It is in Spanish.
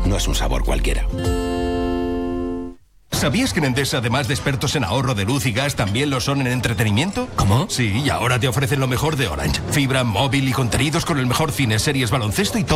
no es un sabor cualquiera. ¿Sabías que en Endesa, además de expertos en ahorro de luz y gas, también lo son en entretenimiento? ¿Cómo? Sí, y ahora te ofrecen lo mejor de Orange. Fibra, móvil y contenidos con el mejor cine, series, baloncesto y todo.